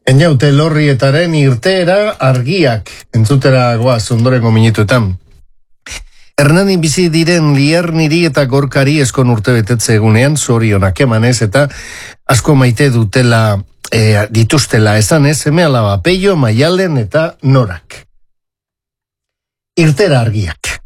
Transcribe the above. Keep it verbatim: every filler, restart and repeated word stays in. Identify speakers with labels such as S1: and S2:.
S1: Eniaute Lorrietaren irteera argiak entzutera goaz ondorengo minutuetan. Hernanin bizi diren Lierniri eta Gorkari eskon urte betetze egunean zorionak emanez eta asko maite dutela e, dituztela esanez eme alaba Peio, Maialen eta Norak. Irtera argiak.